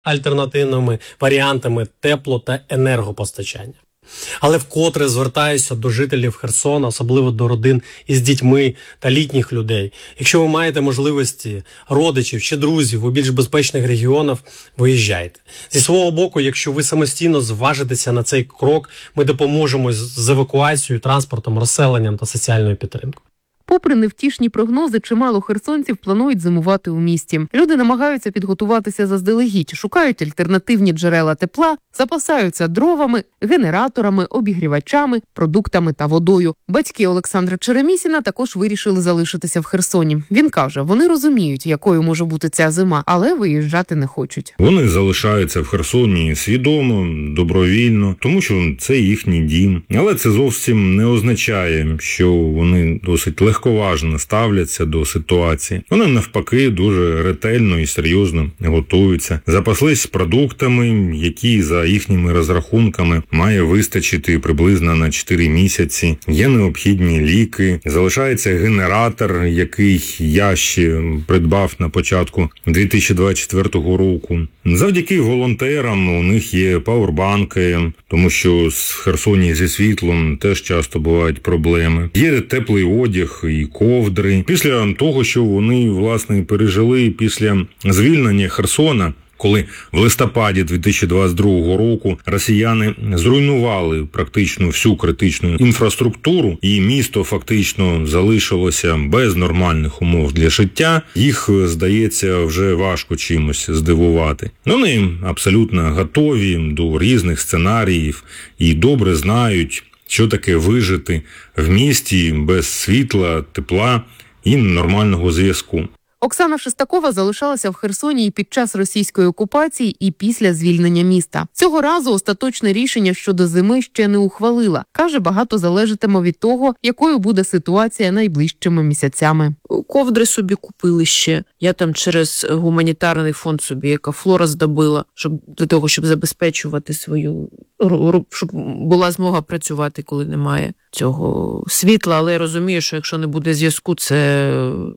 альтернативними варіантами тепло- та енергопостачання. Але вкотре звертаюся до жителів Херсона, особливо до родин із дітьми та літніх людей. Якщо ви маєте можливості родичів чи друзів у більш безпечних регіонах, виїжджайте. Зі свого боку, якщо ви самостійно зважитеся на цей крок, ми допоможемо з евакуацією, транспортом, розселенням та соціальною підтримкою. Попри невтішні прогнози, чимало херсонців планують зимувати у місті. Люди намагаються підготуватися заздалегідь, шукають альтернативні джерела тепла, запасаються дровами, генераторами, обігрівачами, продуктами та водою. Батьки Олександра Черемісіна також вирішили залишитися в Херсоні. Він каже, вони розуміють, якою може бути ця зима, але виїжджати не хочуть. Вони залишаються в Херсоні свідомо, добровільно, тому що це їхній дім. Але це зовсім не означає, що вони досить легковажно ставляться до ситуації. Вони навпаки дуже ретельно і серйозно готуються. Запаслись продуктами, які за їхніми розрахунками має вистачити приблизно на 4 місяці. Є необхідні ліки. Залишається генератор, який я ще придбав на початку 2024 року. Завдяки волонтерам у них є пауербанки, тому що в Херсоні зі світлом теж часто бувають проблеми. Є теплий одяг і ковдри. Після того, що вони, власне, пережили після звільнення Херсона, коли в листопаді 2022 року росіяни зруйнували практично всю критичну інфраструктуру, і місто фактично залишилося без нормальних умов для життя, їх, здається, вже важко чимось здивувати. Вони абсолютно готові до різних сценаріїв і добре знають, що таке вижити в місті без світла, тепла і нормального зв'язку. Оксана Шестакова залишалася в Херсоні і під час російської окупації, і після звільнення міста. Цього разу остаточне рішення щодо зими ще не ухвалила. Каже, багато залежатиме від того, якою буде ситуація найближчими місяцями. Ковдри собі купили ще. Я там через гуманітарний фонд собі Екофлора здобила, для того, щоб забезпечувати свою, щоб була змога працювати, коли немає цього світла. Але я розумію, що якщо не буде зв'язку, це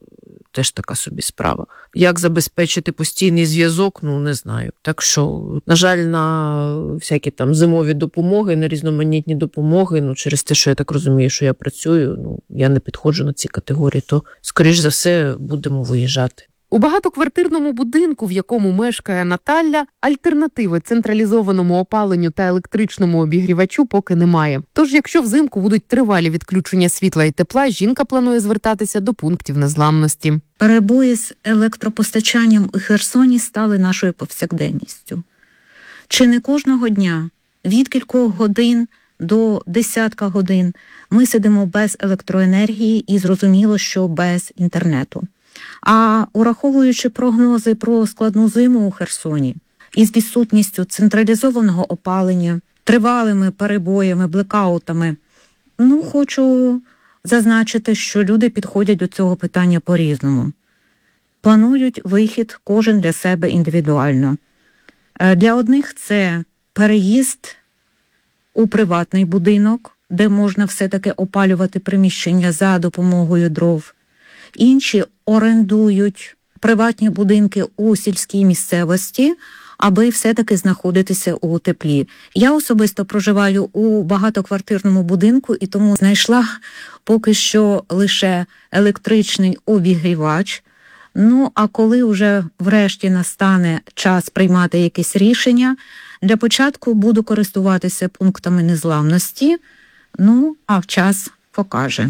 теж така собі справа. Як забезпечити постійний зв'язок, не знаю. Так що, на жаль, на всякі там зимові допомоги, на різноманітні допомоги, через те, що я так розумію, що я працюю, я не підходжу на ці категорії, то, скоріш за все, будемо виїжджати. У багатоквартирному будинку, в якому мешкає Наталя, альтернативи централізованому опаленню та електричному обігрівачу поки немає. Тож, якщо взимку будуть тривалі відключення світла і тепла, жінка планує звертатися до пунктів незламності. Перебої з електропостачанням у Херсоні стали нашою повсякденністю. Чи не кожного дня, від кількох годин до десятка годин, ми сидимо без електроенергії і зрозуміло, що без інтернету. А ураховуючи прогнози про складну зиму у Херсоні із відсутністю централізованого опалення, тривалими перебоями, блекаутами, хочу зазначити, що люди підходять до цього питання по-різному. Планують вихід кожен для себе індивідуально. Для одних це переїзд у приватний будинок, де можна все-таки опалювати приміщення за допомогою дров. Інші орендують приватні будинки у сільській місцевості, аби все-таки знаходитися у теплі. Я особисто проживаю у багатоквартирному будинку і тому знайшла поки що лише електричний обігрівач. А коли вже врешті настане час приймати якесь рішення, для початку буду користуватися пунктами незламності, а час покаже.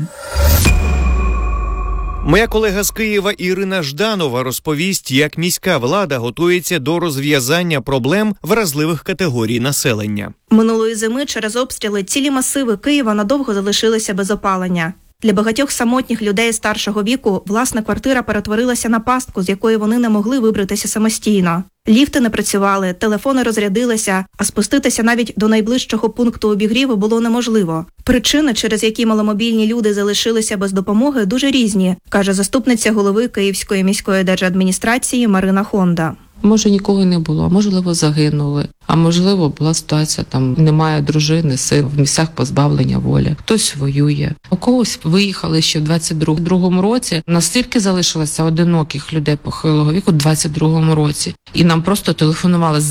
Моя колега з Києва Ірина Жданова розповість, як міська влада готується до розв'язання проблем вразливих категорій населення. Минулої зими через обстріли цілі масиви Києва надовго залишилися без опалення. Для багатьох самотніх людей старшого віку власна квартира перетворилася на пастку, з якої вони не могли вибратися самостійно. Ліфти не працювали, телефони розрядилися, а спуститися навіть до найближчого пункту обігріву було неможливо. Причини, через які маломобільні люди залишилися без допомоги, дуже різні, каже заступниця голови Київської міської держадміністрації Марина Хонда. Може, нікого не було, можливо, загинули, а можливо, була ситуація, там немає дружини, син, в місцях позбавлення волі. Хтось воює. У когось виїхали ще в 22-му році. Настільки залишилося одиноких людей похилого віку в 22-му році. І нам просто телефонували